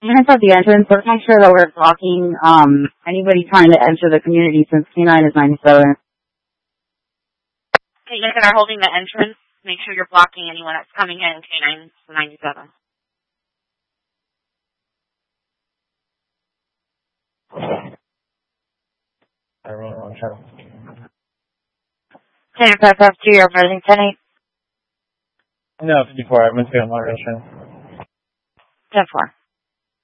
Hands at the entrance. Let's make sure that we're blocking anybody trying to enter the community since K9 is 97. Okay, you guys are holding the entrance. Make sure you're blocking anyone that's coming in. K9 is 97. Everyone on channel. 10-552, you're present 10-8. No, 54. I'm going to be on moderation. 10-4.